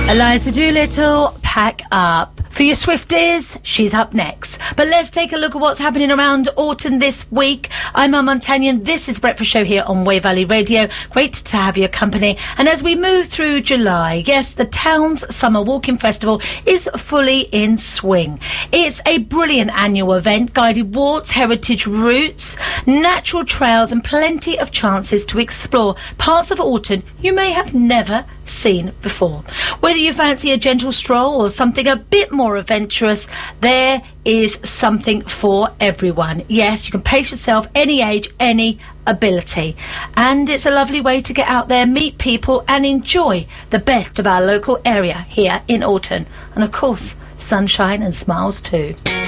Eliza Doolittle, pack up. For your Swifties, she's up next. But let's take a look at what's happening around Alton this week. I'm Mum Montagnon. This is Breakfast Show here on Way Valley Radio. Great to have your company. And as we move through July, yes, the town's Summer Walking Festival is fully in swing. It's a brilliant annual event, guided walks, heritage routes, natural trails and plenty of chances to explore parts of Alton you may have never seen before. Whether you fancy a gentle stroll or something a bit more adventurous, there is something for everyone. Yes, you can pace yourself any age, any ability. And it's a lovely way to get out there, meet people and enjoy the best of our local area here in Alton. And of course, sunshine and smiles too.